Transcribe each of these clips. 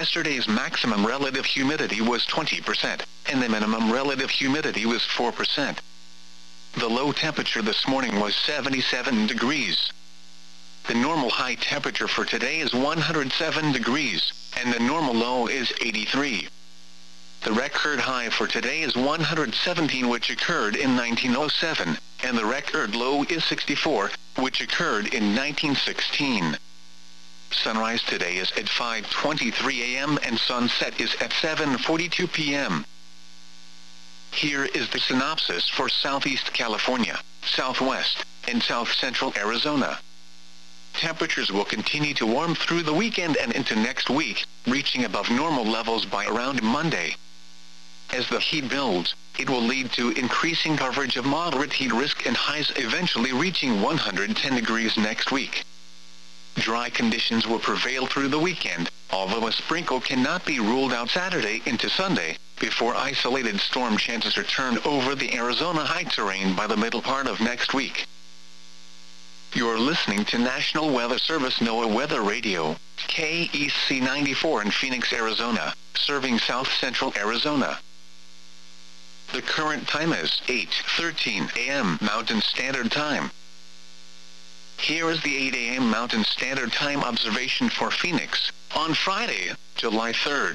Yesterday's maximum relative humidity was 20%, and the minimum relative humidity was 4%. The low temperature this morning was 77 degrees. The normal high temperature for today is 107 degrees, and the normal low is 83. The record high for today is 117, which occurred in 1907, and the record low is 64, which occurred in 1916. Sunrise today is at 5:23 a.m. and sunset is at 7:42 p.m. Here is the synopsis for Southeast California, Southwest, and South Central Arizona. Temperatures will continue to warm through the weekend and into next week, reaching above normal levels by around Monday. As the heat builds, it will lead to increasing coverage of moderate heat risk and highs eventually reaching 110 degrees next week. Dry conditions will prevail through the weekend, although a sprinkle cannot be ruled out Saturday into Sunday, before isolated storm chances are turned over the Arizona high terrain by the middle part of next week. You're listening to National Weather Service NOAA Weather Radio, KEC 94 in Phoenix, Arizona, serving South Central Arizona. The current time is 8:13 a.m. Mountain Standard Time. Here is the 8 a.m. Mountain Standard Time observation for Phoenix, on Friday, July 3rd.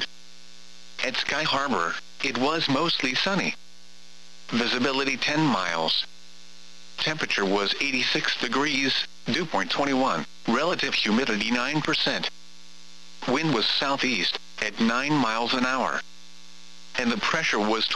At Sky Harbor, it was mostly sunny. Visibility 10 miles. Temperature was 86 degrees, dew point 21, relative humidity 9%. Wind was southeast, at 9 miles an hour. And the pressure was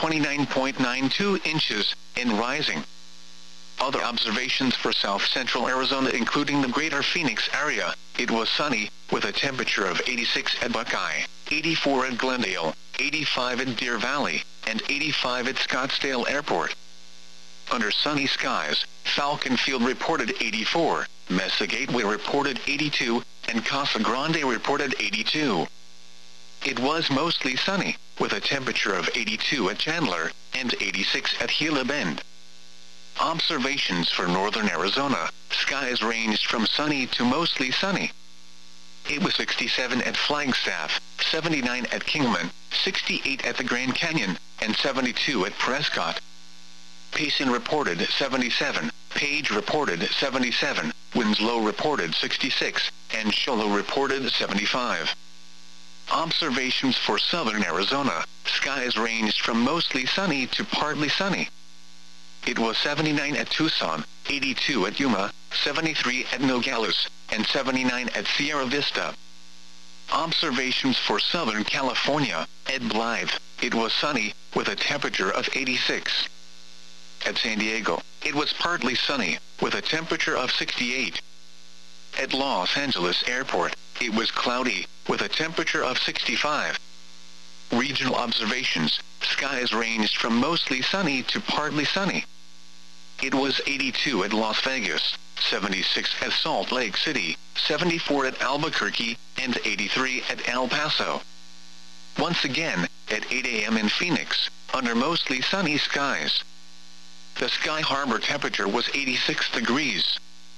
29.92 inches, and rising. Other observations for South Central Arizona including the greater Phoenix area, it was sunny, with a temperature of 86 at Buckeye, 84 at Glendale, 85 at Deer Valley, and 85 at Scottsdale Airport. Under sunny skies, Falcon Field reported 84, Mesa Gateway reported 82, and Casa Grande reported 82. It was mostly sunny, with a temperature of 82 at Chandler, and 86 at Gila Bend. Observations for northern Arizona, skies ranged from sunny to mostly sunny. It was 67 at Flagstaff, 79 at Kingman, 68 at the Grand Canyon, and 72 at Prescott. Payson reported 77, Page reported 77, Winslow reported 66, and Shoalo reported 75. Observations for southern Arizona, skies ranged from mostly sunny to partly sunny. It was 79 at Tucson, 82 at Yuma, 73 at Nogales, and 79 at Sierra Vista. Observations for Southern California, at Blythe, it was sunny, with a temperature of 86. At San Diego, it was partly sunny, with a temperature of 68. At Los Angeles Airport, it was cloudy, with a temperature of 65. Regional observations, skies ranged from mostly sunny to partly sunny. It was 82 at Las Vegas, 76 at Salt Lake City, 74 at Albuquerque, and 83 at El Paso. Once again, at 8 a.m. in Phoenix, under mostly sunny skies. The Sky Harbor temperature was 86 degrees.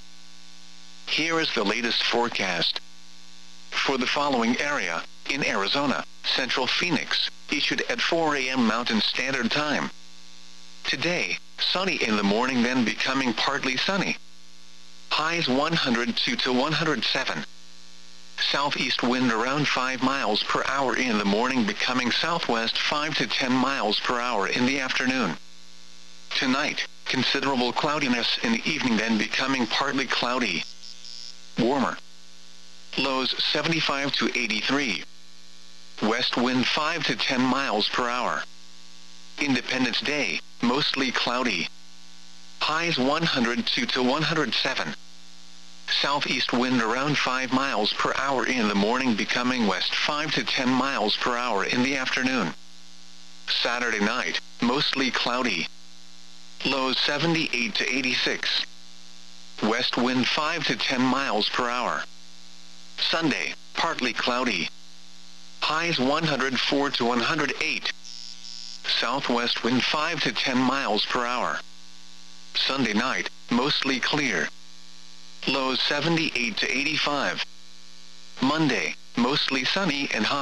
Here is the latest forecast. For the following area, in Arizona, Central Phoenix, issued at 4 a.m. Mountain Standard Time. Today, sunny in the morning then becoming partly sunny. Highs 102 to 107. Southeast wind around 5 miles per hour in the morning becoming southwest 5 to 10 miles per hour in the afternoon. Tonight, considerable cloudiness in the evening then becoming partly cloudy. Warmer. Lows 75 to 83. West wind 5 to 10 miles per hour. Independence Day, mostly cloudy. Highs 102 to 107. Southeast wind around 5 miles per hour in the morning becoming west 5 to 10 miles per hour in the afternoon. Saturday night, mostly cloudy. Lows 78 to 86. West wind 5 to 10 miles per hour. Sunday, partly cloudy. Highs 104 to 108. Southwest wind 5 to 10 miles per hour. Sunday night, mostly clear. Lows 78 to 85. Monday, mostly sunny and high.